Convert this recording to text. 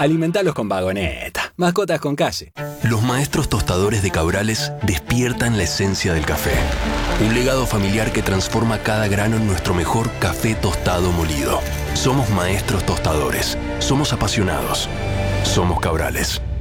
Alimentalos con Vagoneta. Mascotas con calle. Los maestros tostadores de Cabrales despiertan la esencia del café. Un legado familiar que transforma cada grano en nuestro mejor café tostado molido. Somos maestros tostadores. Somos apasionados. Somos Cabrales.